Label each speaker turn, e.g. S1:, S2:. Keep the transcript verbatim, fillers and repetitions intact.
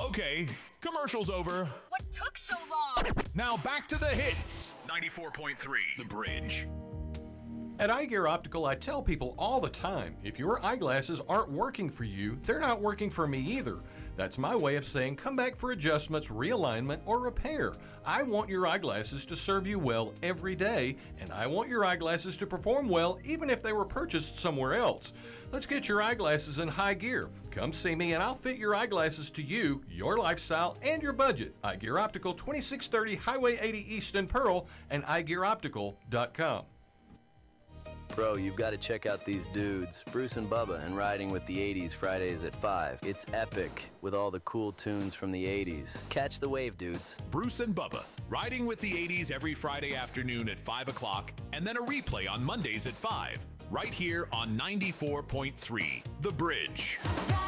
S1: Okay, commercial's over.
S2: What took so long?
S1: Now back to the hits. ninety-four point three, The Bridge.
S3: At Eye Gear Optical, I tell people all the time, if your eyeglasses aren't working for you, they're not working for me either. That's my way of saying come back for adjustments, realignment, or repair. I want your eyeglasses to serve you well every day, and I want your eyeglasses to perform well even if they were purchased somewhere else. Let's get your eyeglasses in high gear. Come see me and I'll fit your eyeglasses to you, your lifestyle, and your budget. Eye Gear Optical, twenty-six thirty Highway eighty East in Pearl, and eye gear optical dot com.
S4: Bro, you've got to check out these dudes, Bruce and Bubba, and Riding with the eighties Fridays at five. It's epic with all the cool tunes from the eighties. Catch the wave, dudes.
S1: Bruce and Bubba, Riding with the eighties every Friday afternoon at five o'clock, and then a replay on Mondays at five, right here on ninety-four point three, The Bridge.